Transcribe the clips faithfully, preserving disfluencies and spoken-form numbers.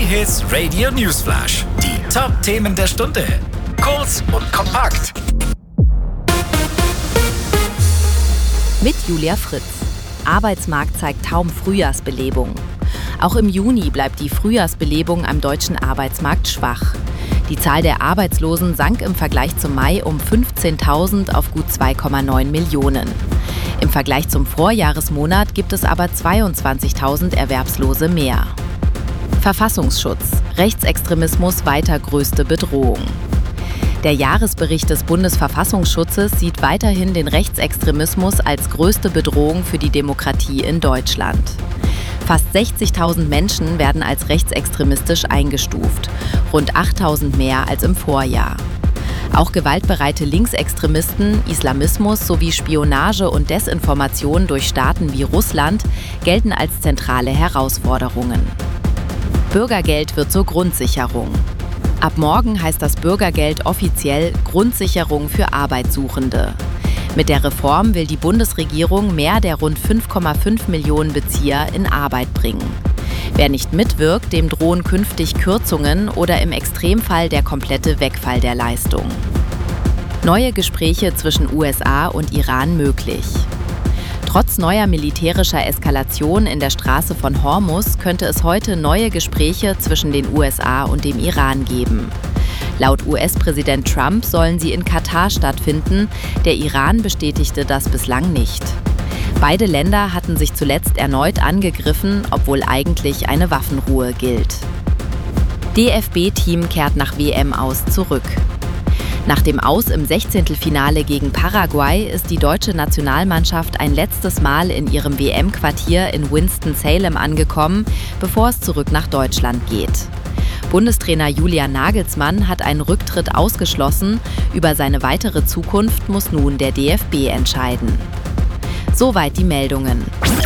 J-Hits Radio Newsflash. Die Top-Themen der Stunde. Kurz und kompakt. Mit Julia Fritz. Arbeitsmarkt zeigt kaum Frühjahrsbelebung. Auch im Juni bleibt die Frühjahrsbelebung am deutschen Arbeitsmarkt schwach. Die Zahl der Arbeitslosen sank im Vergleich zum Mai um fünfzehntausend auf gut zwei Komma neun Millionen. Im Vergleich zum Vorjahresmonat gibt es aber zweiundzwanzigtausend Erwerbslose mehr. Verfassungsschutz. Rechtsextremismus weiter größte Bedrohung. Der Jahresbericht des Bundesverfassungsschutzes sieht weiterhin den Rechtsextremismus als größte Bedrohung für die Demokratie in Deutschland. Fast sechzigtausend Menschen werden als rechtsextremistisch eingestuft, rund achttausend mehr als im Vorjahr. Auch gewaltbereite Linksextremisten, Islamismus sowie Spionage und Desinformation durch Staaten wie Russland gelten als zentrale Herausforderungen. Bürgergeld wird zur Grundsicherung. Ab morgen heißt das Bürgergeld offiziell Grundsicherung für Arbeitssuchende. Mit der Reform will die Bundesregierung mehr der rund fünf Komma fünf Millionen Bezieher in Arbeit bringen. Wer nicht mitwirkt, dem drohen künftig Kürzungen oder im Extremfall der komplette Wegfall der Leistung. Neue Gespräche zwischen U S A und Iran möglich. Trotz neuer militärischer Eskalation in der Straße von Hormuz könnte es heute neue Gespräche zwischen den U S A und dem Iran geben. Laut U S-Präsident Trump sollen sie in Katar stattfinden. Der Iran bestätigte das bislang nicht. Beide Länder hatten sich zuletzt erneut angegriffen, obwohl eigentlich eine Waffenruhe gilt. D F B-Team kehrt nach W M aus zurück. Nach dem Aus im Sechzehntelfinale gegen Paraguay ist die deutsche Nationalmannschaft ein letztes Mal in ihrem W M-Quartier in Winston-Salem angekommen, bevor es zurück nach Deutschland geht. Bundestrainer Julian Nagelsmann hat einen Rücktritt ausgeschlossen. Über seine weitere Zukunft muss nun der D F B entscheiden. Soweit die Meldungen.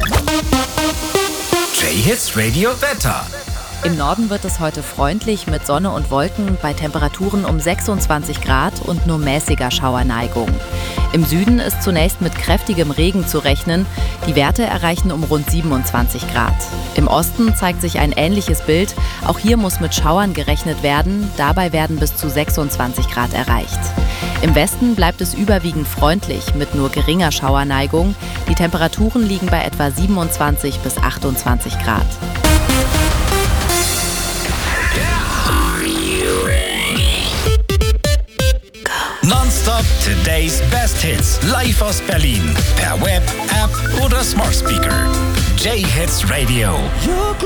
J-Hits Radio Wetter. Im Norden wird es heute freundlich mit Sonne und Wolken bei Temperaturen um sechsundzwanzig Grad und nur mäßiger Schauerneigung. Im Süden ist zunächst mit kräftigem Regen zu rechnen. Die Werte erreichen um rund siebenundzwanzig Grad. Im Osten zeigt sich ein ähnliches Bild. Auch hier muss mit Schauern gerechnet werden. Dabei werden bis zu sechsundzwanzig Grad erreicht. Im Westen bleibt es überwiegend freundlich mit nur geringer Schauerneigung. Die Temperaturen liegen bei etwa siebenundzwanzig bis achtundzwanzig Grad. Nonstop Today's Best Hits. Live aus Berlin. Per Web, App oder Smart Speaker. J-Hits Radio.